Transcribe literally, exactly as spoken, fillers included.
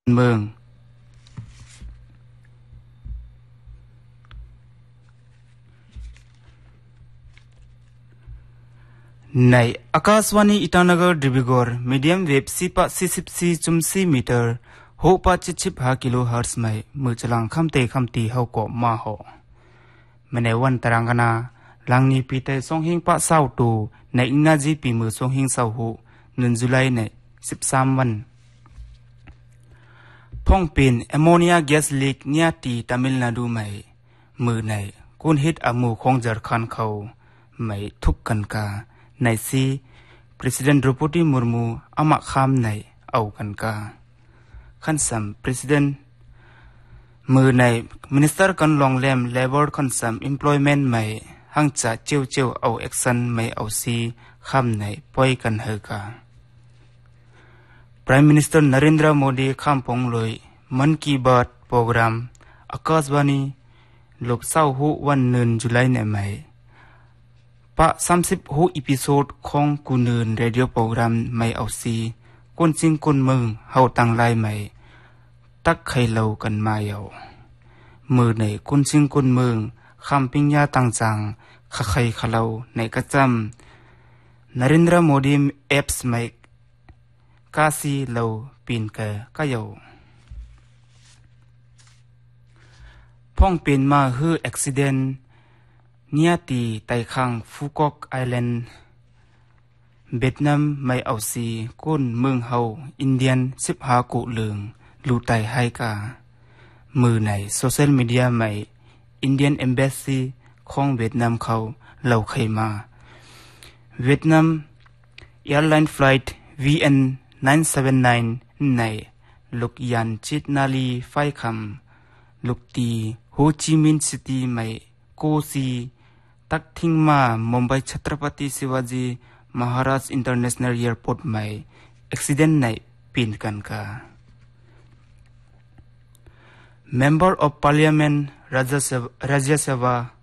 เมืองในอากาศวานีอิตานกรดิบิกอร์มีเดียมเวฟสิบสี่สิบสี่จุดสี่มิเตอร์หกพันเจ็ดสิบห้ากิโลเฮิรตซ์ไม่มือจลังคำเตะคำตีเขาก็มาหอมันในวันตรังกันนะหลังนี้ปีเตส่งหิงปะเศร้าตูในอิงนาจีปีมือส่งหิงเศร้าหูหนึ่งจุลัยในสิบสามวันพ่องเป็นแอมโมเนียแก๊สลีกเนี่ยตีตามิลนาดูไม่มือในกุนฮิตอามูของจาร์คันเขาไม่ทุกกันกาในซีประธานาธิบดีมูร์มูอามาคำในเอากันกาขันสัมประธานมือในมินิสเตอร์กันลองเล่มเลเบอร์ขันสัม employment ไม่หังจะเจียวเจียวเอาเอ็กซันไม่เอาซีคำในปล่อยกันเฮกา Prime Minister Narendra Modi คำพงเลยมันกีบาทโปรแกรมอากาศวานีลูกเศร้าหูวันหนึ่งจุลัยในไม่ปะสามสิบหูอีพิโซดของกุนเนินเรดิโอโปรแกรมไม่เอาซีคนจริงคนเมืองเฮาตั้งไล่ไม่ตักไข่เหลากันมาเยามือในคนจริงคนเมืองคำปิญญาตั้งจังขะไข่ขะเหลาในกระจำนรินทรโมดีแอปส์ไม่กาซีเหลาปีนเกะก็เยาพ่องเป็นมาฮืออุบิเหตุเนียตีไต่ข้างฟูกอกไอแลนด์เวียดนามไม่เอาซีก้นเมืองเฮาอินเดียนสิบหากุเหลืองลูไตไฮกามือในโซเชียลมีเดียไม่อินเดียนเอมบาซีของเวียดนามเขาเล่าไขมาเวียดนามแอร์ไลน์ไฟล์ วี เอ็น ไนน์ เซเว่น ไนน์ ในลูกยันจิตนาลีไฟคำลูกตีโฮจิมินห์ซิตี้ไม่โกซีตักทิ้งมามุมไบชัตรปฏิศิวาจีมหาราชอินเตอร์เนชั่นแนลแอร์พอร์ตไม่อุบิเหตุในปีนกันกา Member of Parliament Rajya Sabha